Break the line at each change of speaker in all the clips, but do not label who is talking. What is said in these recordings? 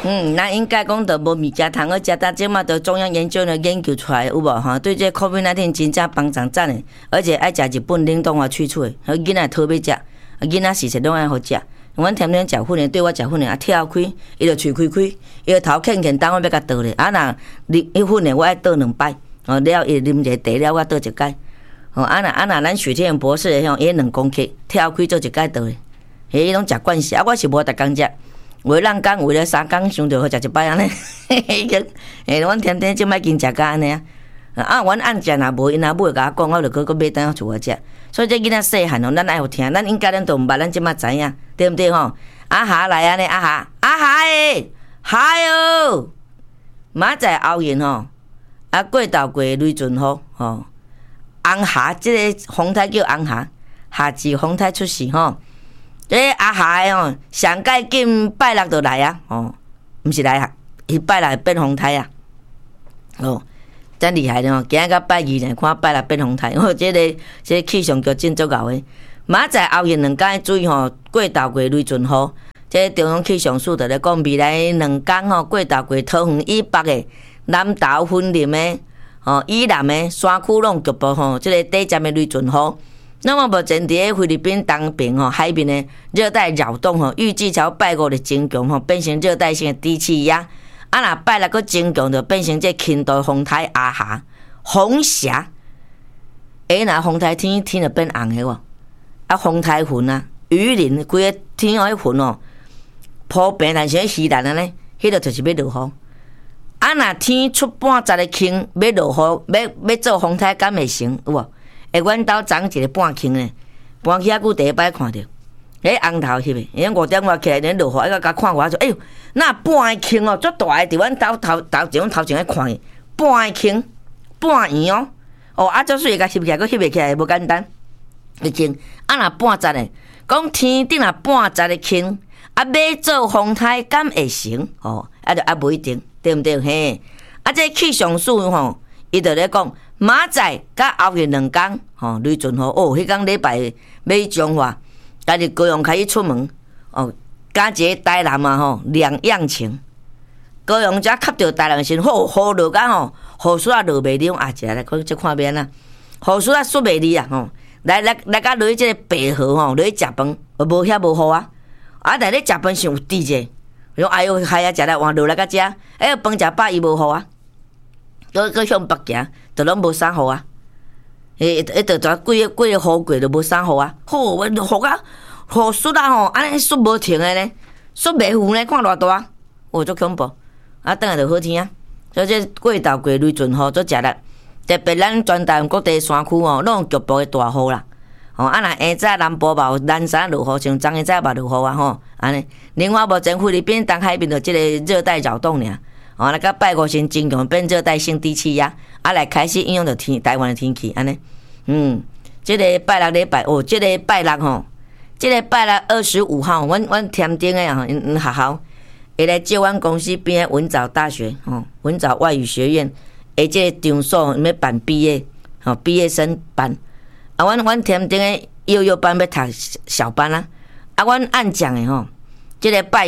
那应该讲都无物件通好食，但即马都中央研究出来有无吼？对这 COVID-19 真正帮上赞的，而且爱食日本冷冻去处的，和囡仔讨要食，囡仔事实拢爱好食。阮天天食粉的，对我食粉的跳开，伊就喙开，伊就头啃啃，等我要甲倒咧。若伊粉的我爱倒2摆，了伊啉一个茶了，我倒一摆。若咱许天博士的伊2公克跳开做一摆倒咧，伊拢食惯势，我是无逐工食。为人讲为了3工想着好食一摆安尼，阮天天即摆经食甲安尼啊！阮按食若无，因若母会甲我讲，我就搁买单厝我食。所以这囡仔细汉咱爱有听，咱应该咱都毋捌，咱即摆知影，对毋对吼？阿哈来安尼，阿哈诶，嗨哦！明仔载后日吼，过豆过雷阵雨吼，红霞即个风台叫红霞，夏至风台出世吼。阿霞的吼，上届紧拜六就来啊！毋是来啊，伊拜六变风台啊！真厉害吼！今日到拜2呢，看拜六变风台，这个气象局真足够的。明仔载后日2天注意吼，过豆过雷阵雨。这中央气象署就咧讲，未来2天吼，过豆过桃园以北的、南投、云林的、以南的山区拢局部吼，这个短暂的雷阵雨。那么目前伫菲律宾东边海面的热带扰动预计朝拜5的增强变成热带性的低气压。若拜6个增强，就变成这轻度风台阿霞、风霞。若风台天就变红的喎，风台云啊、雨林，规个天迄云普遍，但是稀烂安尼，迄个就是要落雨。若天出半截的轻，要落雨，要做风台敢会成有无？阮兜长一个半轻呢，搬去遐久第一摆看着，红头翕的，伊5点外起来，连落雨，伊甲看我说：“哎呦，那半个轻足大个，伫阮兜头前咧看伊，半个轻，半圆足水甲翕起来，佫翕袂起来，无简单。你轻，若半截的，讲天顶若半截的轻，要做风台敢会成？就无一定，对毋对？嘿，这气象署伊就咧讲。明仔载甲后日2天，雷阵雨迄天礼拜要中华，家己高阳开始出门，加一个台南2样情。高阳遮吸着台南先，雨落甲雨水啊落袂离，一下来看看边啊，雨水啊xuất袂离啊，来甲落去即个白河落去食饭，无遐无雨啊，但咧食饭是有滴者，用哎呦海啊食来换落来甲遮，饭食饱伊无雨啊。搁向北行，就拢无啥雨啊！就几个雨过就无啥雨啊！雨水啊安尼水无停的呢，水袂浮呢，看偌大，足恐怖！等下就好天啊！所以这过豆过雷阵雨足食力，特别咱全台各地山区拢局部的大雨啦。若下早南部嘛有南山落雨，像昨下早嘛落雨啊安尼。另外目前菲律宾东海边就即个热带扰动尔。来到拜5先增强变热带性低气压，来开始影响到台湾的天气安尼。这个拜6礼拜这个拜6这个拜625号，阮添丁的学校会来接阮公司边的文藻大学文藻外语学院这个场所要办毕业生班。阮添丁的幼幼班要读小班啊。阮按讲的这个拜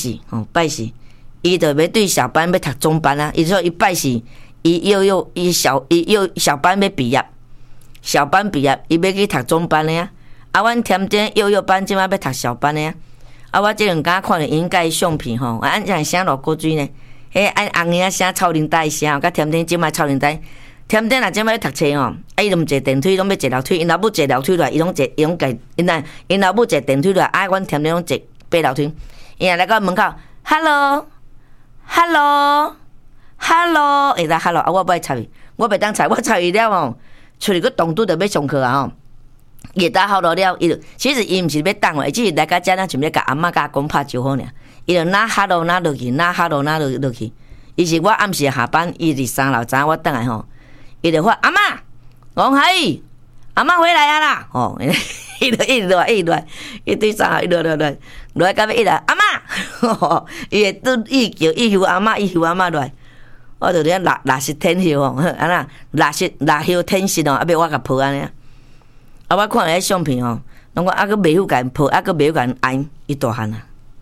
4。伊就要对小班要读中班啊，伊说伊拜4，伊小班要毕业，小班毕业伊要去读中班的啊。阮添丁幼幼班即摆要读小班的啊。我即2天看着应该相片按这样写落古水呢，按红的写超龄带写，甲添丁即摆超龄带，添丁若即摆要读册伊都毋坐电梯，拢要坐楼梯，因老母坐楼梯落来，伊拢家因老母坐电梯落来，阮添丁拢坐爬楼梯，伊来到门口 ，hello， 会当 hello， 我袂插伊，我袂当插，我插伊了出去个动拄着要上课啊伊打好了了，其实伊毋是要等我，只是来到遮咱想要甲阿嬷甲阿公拍招呼尔，伊就拿 hello 拿落去，拿 hello 拿落去。伊是我暗时下班，伊伫3楼，知影我倒来伊就说阿嬷，我嘿，阿嬷回来啊啦，伊就一直来，伊对3楼一落来到尾一来阿嬷，伊会拄伊叫伊求阿嬷，伊求阿嬷落来。我就咧垃圾天后安那垃圾天神啊要我甲抱安尼。我看迄相片拢讲佫袂有甲抱，佫袂有甲按伊大汉啊。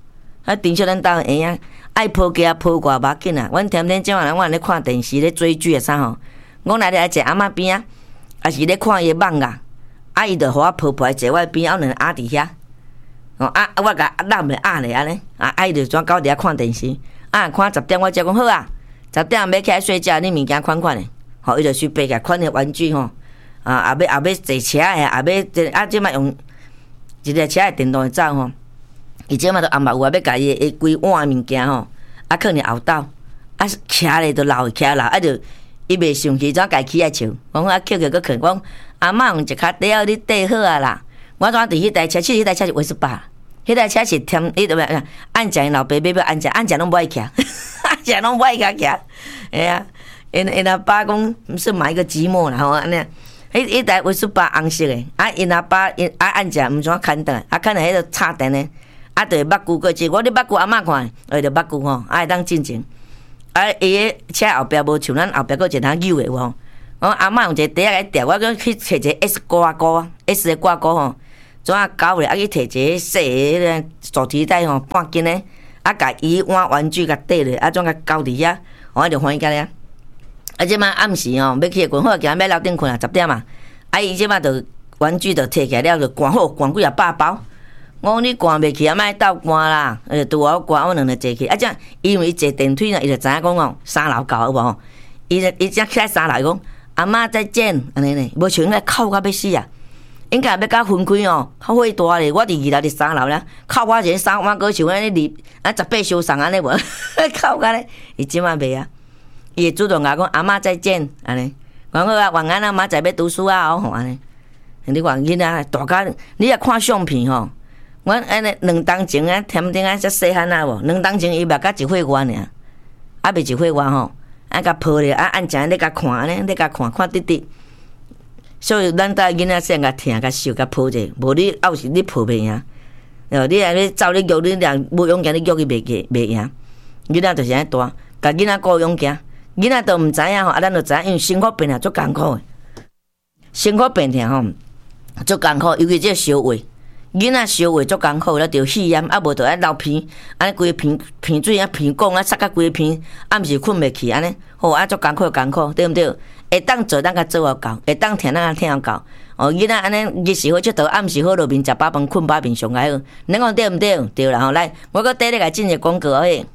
顶少咱兜会啊，爱抱家抱外无要紧啊。阮天天即晚我咧看电视咧追剧啊啥吼，我来坐阿嬷边啊，也是咧看伊网啊，伊就互我抱抱坐我边，我两个压伫遐。哦我甲揽咧压咧安尼，伊就转到伫遐看电视，看10点我才讲好啊，10点要起来睡觉，你物件款款诶，伊就去爬起款诶玩具吼，也要坐车诶，也要即摆用一个车诶电动会走吼，伊即摆都安排有要甲伊诶规碗诶物件吼，可能后斗，徛咧都老徛老，就伊袂上去，怎家起来笑，讲捡去佫讲阿嬷用一骹底仔你缀好啊啦。我怎伫迄台车？其实迄台车是28，迄台车是添，伊对袂？按正老爸要按正拢无爱徛，按正拢无爱徛。哎呀，因阿爸讲毋是买一个寂寞啦吼，安尼。迄台28红色诶，因阿爸按正毋怎牵倒，牵到迄个插电诶，就会捌久过去。我咧捌久阿嬷看，就捌久吼，会当进前。伊个车后壁无像咱后壁佫一通扭诶有吼。我阿嬷用一个底仔来吊，我去摕一个 S 挂钩 ，S 的挂钩吼。怎啊搞咧？去摕一个细迄个手提袋吼，半斤诶，甲伊碗玩具甲缀咧，怎甲搞伫遐？我就欢喜甲咧。即摆暗时吼，要去困好，今仔要楼顶困啊，10点啊。伊即摆就玩具就摕起来了，就灌好，灌几啊100包。我讲你灌袂起，莫斗灌啦。拄我灌，我两个坐去。这因为伊坐电梯呢，伊就知影讲哦，3楼到有无吼？伊只起来3楼，伊讲阿嬷再见，安尼呢，无像咧哭到要死啊！应该要甲分开哦，较火大咧。我伫2楼伫3楼啦，靠我一个3碗，搁像安尼18相送安尼无，靠甲咧。伊即摆袂啊，伊会主动甲讲阿嬷再见，安尼。讲好啊，晚安啊，明仔载要读书啊，哦安尼。你讲囡仔大家，你也看相片吼。我安尼2当前啊，添顶啊，遮细汉啊无？2当前伊目甲1岁外尔，未1岁外吼，甲抱咧，按正咧甲看安尼，咧甲看直直。所以咱带囡仔先甲疼甲受甲抱者，无你要是你抱袂赢，你安尼走你脚，你俩无勇气，你脚伊袂赢。囡仔就是安尼大，甲囡仔顾勇气，囡仔都毋知影吼，咱就知影，因为生活变啊足艰苦诶，生活变疼吼足艰苦，尤其这烧话，囡仔烧话足艰苦，了着肺炎，无着爱流鼻，安尼规个鼻水鼻孔塞甲规个鼻，暗时困袂去，安尼好足艰苦，对毋对？会当做咱甲做到够，会当听咱甲听到够。囡仔安尼日时好佚佗，暗时好落面食饱饭，困饱面上较好。恁讲对毋对？对啦吼，来，我搁缀咧甲进一个广告嘿。